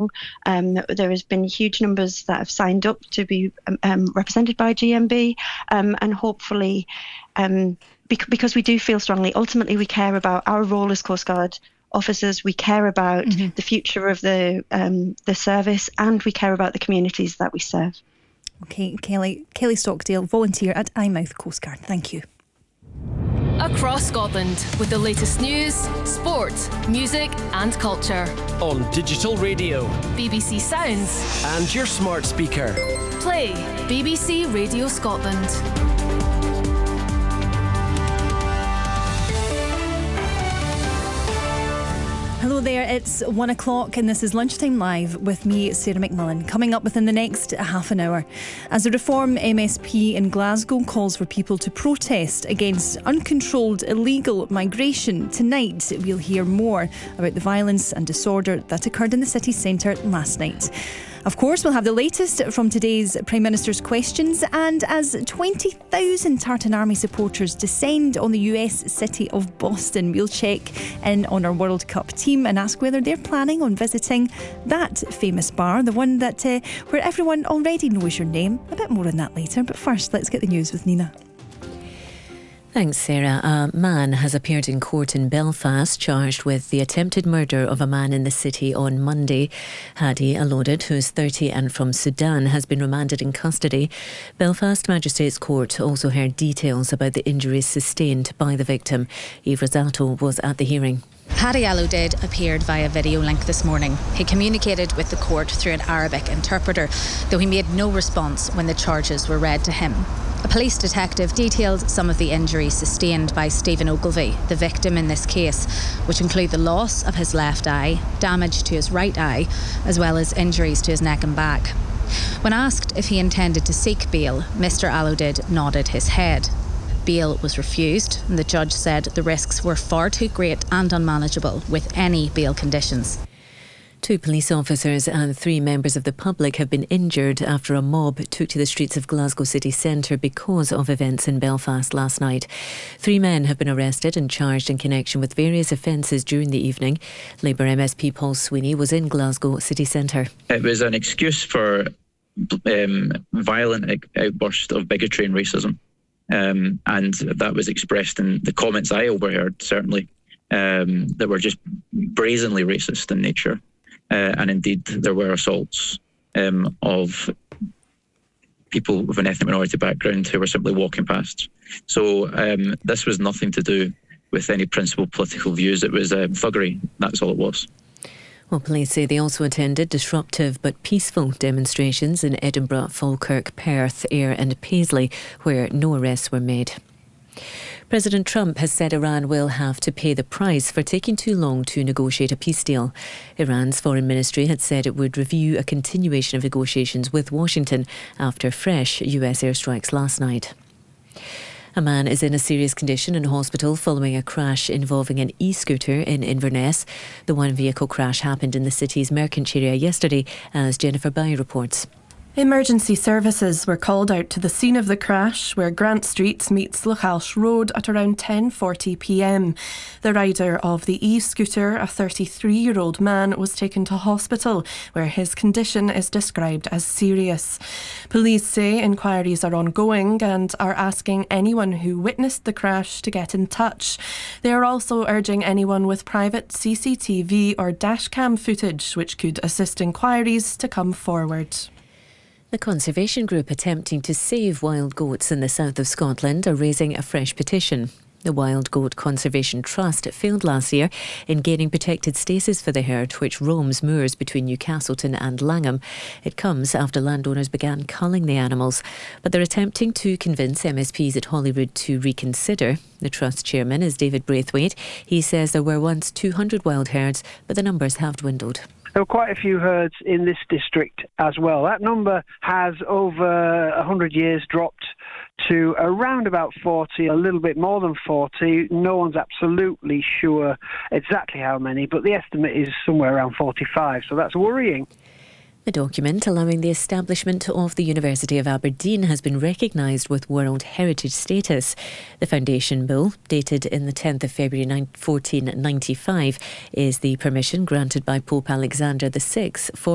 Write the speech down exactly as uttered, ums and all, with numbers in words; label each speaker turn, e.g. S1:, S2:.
S1: now. Um, there has been huge numbers that have signed up to be um, represented by G M B, um, and hopefully, um, bec- because we do feel strongly, ultimately we care about our role as Coast Guard officers, we care about mm-hmm. the future of the um, the service, and we care about the communities that we serve.
S2: Okay, Kelly, Kelly Stockdale, volunteer at Eyemouth Coast Guard. Thank you.
S3: Across Scotland with the latest news, sport, music and culture.
S4: On digital radio,
S3: B B C Sounds
S4: and your smart speaker.
S3: Play B B C Radio Scotland.
S2: Hello there, it's one o'clock and this is Lunchtime Live with me, Sarah McMillan. Coming up within the next half an hour. As a Reform M S P in Glasgow calls for people to protest against uncontrolled illegal migration, tonight we'll hear more about the violence and disorder that occurred in the city centre last night. Of course, we'll have the latest from today's Prime Minister's questions, and as twenty thousand Tartan Army supporters descend on the U S city of Boston, we'll check in on our World Cup team and ask whether they're planning on visiting that famous bar, the one that uh, where everyone already knows your name. A bit more on that later, but first, let's get the news with Nina.
S5: Thanks, Sarah. A man has appeared in court in Belfast charged with the attempted murder of a man in the city on Monday. Hadi Alodid, who's thirty and from Sudan, has been remanded in custody. Belfast Magistrates Court also heard details about the injuries sustained by the victim. Eve Rosato was at the hearing.
S6: Hadi Alodid appeared via video link this morning. He communicated with the court through an Arabic interpreter, though he made no response when the charges were read to him. A police detective detailed some of the injuries sustained by Stephen Ogilvie, the victim in this case, which include the loss of his left eye, damage to his right eye, as well as injuries to his neck and back. When asked if he intended to seek bail, Mr Alodid nodded his head. Bail was refused, and the judge said the risks were far too great and unmanageable with any bail conditions.
S5: Two police officers and three members of the public have been injured after a mob took to the streets of Glasgow city centre because of events in Belfast last night. Three men have been arrested and charged in connection with various offences during the evening. Labour M S P Paul Sweeney was in Glasgow city centre.
S7: It was an excuse for um, violent outburst of bigotry and racism. Um, and that was expressed in the comments I overheard, certainly, um, that were just brazenly racist in nature. Uh, and indeed, there were assaults um, of people with an ethnic minority background who were simply walking past. So um, this was nothing to do with any principled political views. It was uh, thuggery. That's all it was.
S5: Well, police say they also attended disruptive but peaceful demonstrations in Edinburgh, Falkirk, Perth, Ayr and Paisley, where no arrests were made. President Trump has said Iran will have to pay the price for taking too long to negotiate a peace deal. Iran's foreign ministry had said it would review a continuation of negotiations with Washington after fresh U S airstrikes last night. A man is in a serious condition in hospital following a crash involving an e-scooter in Inverness. The one-vehicle crash happened in the city's Merchant area yesterday, as Jennifer Bay reports.
S8: Emergency services were called out to the scene of the crash, where Grant Street meets Lochalsh Road, at around ten forty p m. The rider of the e-scooter, a thirty-three-year-old man, was taken to hospital, where his condition is described as serious. Police say inquiries are ongoing and are asking anyone who witnessed the crash to get in touch. They are also urging anyone with private C C T V or dashcam footage, which could assist inquiries, to come forward.
S5: The conservation group attempting to save wild goats in the south of Scotland are raising a fresh petition. The Wild Goat Conservation Trust failed last year in gaining protected status for the herd, which roams moors between Newcastleton and Langham. It comes after landowners began culling the animals, but they're attempting to convince M S Ps at Holyrood to reconsider. The Trust chairman is David Braithwaite. He says there were once two hundred wild herds, but the numbers have dwindled.
S9: There were quite a few herds in this district as well. That number has over one hundred years dropped to around about forty, a little bit more than forty. No one's absolutely sure exactly how many, but the estimate is somewhere around forty-five, so that's worrying.
S5: The document allowing the establishment of the University of Aberdeen has been recognised with World Heritage status. The Foundation Bill, dated in the tenth of February fourteen ninety-five, is the permission granted by Pope Alexander the Sixth for